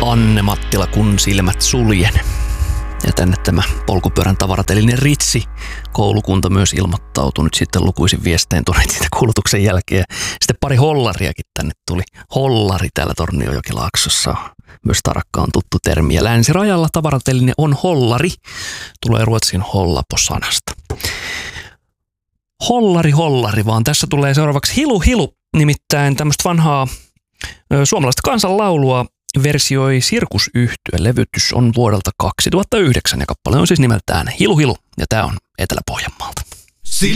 Anne Mattila, kun silmät suljen. Ja tänne tämä polkupyörän tavaratelinen Ritsi koulukunta myös ilmoittautui nyt sitten lukuisin viestein tuneet siitä kuulutuksen jälkeen. Sitten pari hollariakin tänne tuli. Hollari täällä Tornionjokilaaksossa. Myös tarakka on tuttu termi. Ja länsirajalla tavaratelinen on hollari. Tulee ruotsin hollapo-sanasta. Hollari, vaan tässä tulee seuraavaksi hilu, nimittäin tämmöistä vanhaa suomalaista kansanlaulua versioi Sirkusyhtye. Levytys on vuodelta 2009 ja kappale on siis nimeltään Hilu, ja tää on Etelä-Pohjanmaalta.